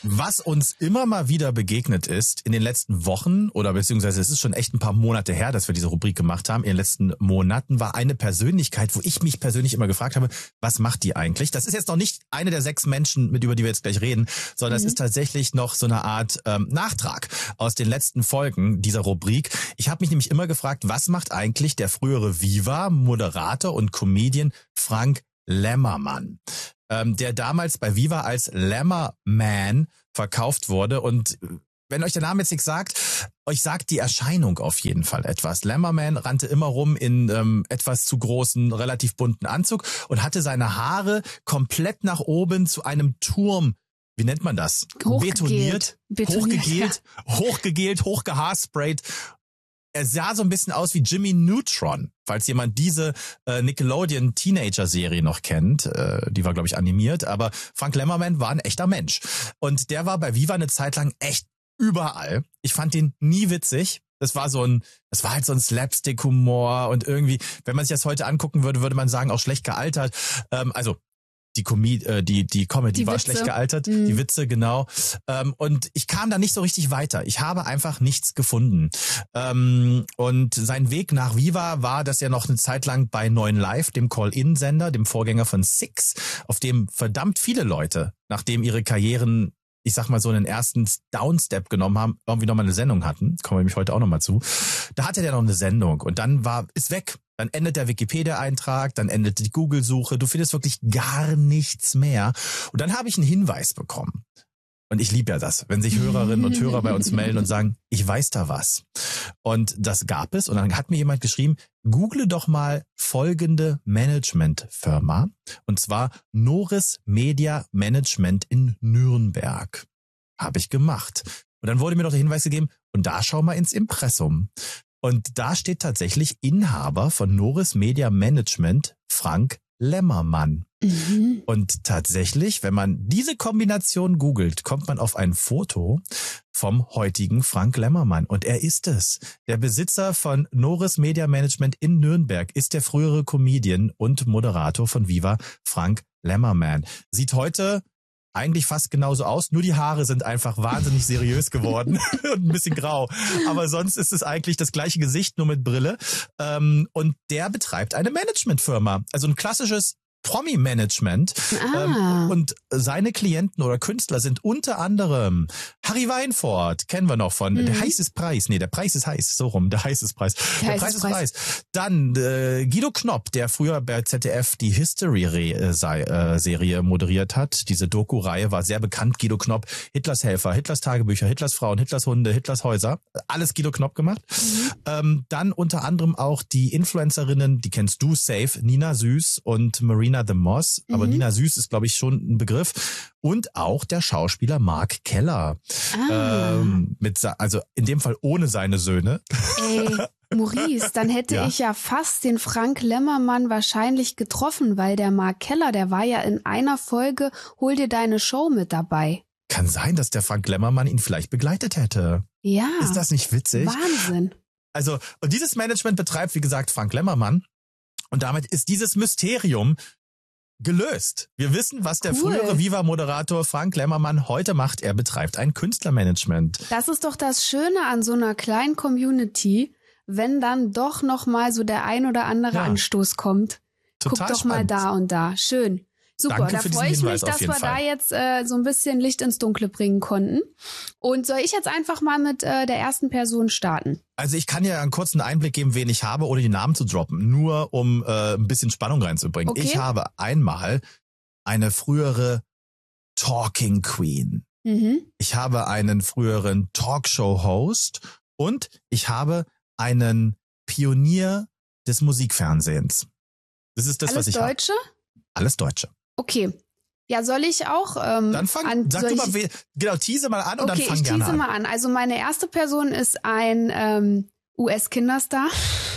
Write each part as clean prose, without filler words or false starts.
Was uns immer mal wieder begegnet ist in den letzten Wochen oder beziehungsweise es ist schon echt ein paar Monate her, dass wir diese Rubrik gemacht haben, in den letzten Monaten war eine Persönlichkeit, wo ich mich persönlich immer gefragt habe, was macht die eigentlich? Das ist jetzt noch nicht eine der 6 Menschen, über die wir jetzt gleich reden, sondern es ist tatsächlich noch so eine Art Nachtrag aus den letzten Folgen dieser Rubrik. Ich habe mich nämlich immer gefragt, was macht eigentlich der frühere Viva-Moderator und Comedian Frank Lämmermann, der damals bei Viva als Lämmerman verkauft wurde. Und wenn euch der Name jetzt nichts sagt, euch sagt die Erscheinung auf jeden Fall etwas. Lämmerman rannte immer rum in etwas zu großen, relativ bunten Anzug und hatte seine Haare komplett nach oben zu einem Turm, wie nennt man das? Betoniert, hochgegelt, hochgehaarsprayt. Er sah so ein bisschen aus wie Jimmy Neutron, falls jemand diese Nickelodeon-Teenager-Serie noch kennt. Die war, glaube ich, animiert. Aber Frank Lämmermann war ein echter Mensch. Und der war bei Viva eine Zeit lang echt überall. Ich fand ihn nie witzig. Das war halt so ein Slapstick-Humor. Und irgendwie, wenn man sich das heute angucken würde, würde man sagen, auch schlecht gealtert. Die Comedy war schlecht gealtert, die Witze, genau. Und ich kam da nicht so richtig weiter. Ich habe einfach nichts gefunden. Und sein Weg nach Viva war, dass er noch eine Zeit lang bei 9 Live, dem Call-In-Sender, dem Vorgänger von Six, auf dem verdammt viele Leute, nachdem ihre Karrieren, ich sag mal so einen ersten Downstep genommen haben, irgendwie nochmal eine Sendung hatten. Kommen wir nämlich heute auch nochmal zu. Da hatte der noch eine Sendung und dann ist weg. Dann endet der Wikipedia-Eintrag, dann endet die Google-Suche. Du findest wirklich gar nichts mehr. Und dann habe ich einen Hinweis bekommen. Und ich liebe ja das, wenn sich Hörerinnen und Hörer bei uns melden und sagen, ich weiß da was. Und das gab es. Und dann hat mir jemand geschrieben, google doch mal folgende Managementfirma. Und zwar Norris Media Management in Nürnberg. Habe ich gemacht. Und dann wurde mir noch der Hinweis gegeben, und da schau mal ins Impressum. Und da steht tatsächlich Inhaber von Norris Media Management, Frank Lämmermann. Und tatsächlich, wenn man diese Kombination googelt, kommt man auf ein Foto vom heutigen Frank Lämmermann. Und er ist es. Der Besitzer von Norris Media Management in Nürnberg ist der frühere Comedian und Moderator von Viva, Frank Lämmermann. Sieht heute eigentlich fast genauso aus, nur die Haare sind einfach wahnsinnig seriös geworden und ein bisschen grau. Aber sonst ist es eigentlich das gleiche Gesicht, nur mit Brille. Und der betreibt eine Managementfirma. Also ein klassisches Promi-Management. Und seine Klienten oder Künstler sind unter anderem Harry Weinfurt, kennen wir noch von Der heiße Preis. Nee, der Preis ist heiß, so rum, der heiße Preis. Der Preis ist Preis. Dann Guido Knopp, der früher bei ZDF die History-Serie moderiert hat. Diese Doku-Reihe war sehr bekannt. Guido Knopp, Hitlers Helfer, Hitlers Tagebücher, Hitlers Frauen, Hitlers Hunde, Hitlers Häuser. Alles Guido Knopp gemacht. Dann unter anderem auch die Influencerinnen, die kennst du safe, Nina Süß und Marina the Moss, aber Nina Süß ist, glaube ich, schon ein Begriff. Und auch der Schauspieler Mark Keller. Also in dem Fall ohne seine Söhne. Ey, Maurice, dann hätte ich ja fast den Frank Lämmermann wahrscheinlich getroffen, weil der Mark Keller, der war ja in einer Folge Hol dir deine Show mit dabei. Kann sein, dass der Frank Lämmermann ihn vielleicht begleitet hätte. Ja. Ist das nicht witzig? Wahnsinn. Also, und dieses Management betreibt, wie gesagt, Frank Lämmermann. Und damit ist dieses Mysterium gelöst. Wir wissen, was der frühere Viva-Moderator Frank Lämmermann heute macht. Er betreibt ein Künstlermanagement. Das ist doch das Schöne an so einer kleinen Community, wenn dann doch noch mal so der ein oder andere Anstoß kommt. Total Guck doch mal da und da. Schön. Super, Danke da für freue ich diesen mich, Hinweis dass wir da jetzt so ein bisschen Licht ins Dunkle bringen konnten. Und soll ich jetzt einfach mal mit der ersten Person starten? Also ich kann ja einen kurzen Einblick geben, wen ich habe, ohne die Namen zu droppen, nur um ein bisschen Spannung reinzubringen. Okay. Ich habe einmal eine frühere Talking Queen. Ich habe einen früheren Talkshow-Host und ich habe einen Pionier des Musikfernsehens. Das ist das, alles was ich Deutsche? habe. Alles Deutsche. Okay. Ja, soll ich auch dann fang, sag du mal, tease mal an und dann fang gerne an. Ich tease mal an. Also meine erste Person ist ein US-Kinderstar.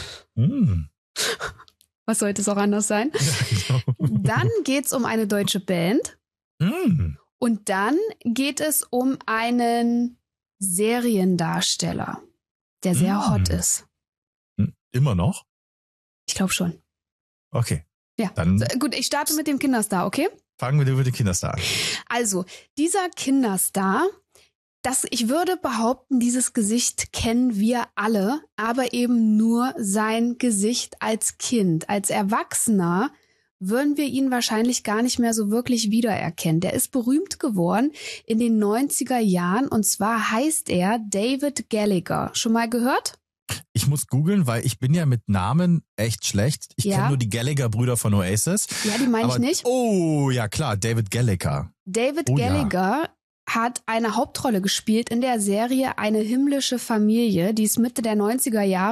Was sollte es auch anders sein? Ja, genau. Dann geht's um eine deutsche Band. Und dann geht es um einen Seriendarsteller, der sehr hot ist. Immer noch? Ich glaube schon. Okay. Ja, dann gut, ich starte mit dem Kinderstar, okay? Fangen wir mit dem Kinderstar an. Also, dieser Kinderstar, ich würde behaupten, dieses Gesicht kennen wir alle, aber eben nur sein Gesicht als Kind. Als Erwachsener würden wir ihn wahrscheinlich gar nicht mehr so wirklich wiedererkennen. Der ist berühmt geworden in den 90er Jahren und zwar heißt er David Gallagher. Schon mal gehört? Ich muss googeln, weil ich bin ja mit Namen echt schlecht. Ich kenne nur die Gallagher-Brüder von Oasis. Ja, die meine ich nicht. Oh, ja klar, David Gallagher. David Gallagher hat eine Hauptrolle gespielt in der Serie Eine himmlische Familie. Die ist Mitte der 90er Jahre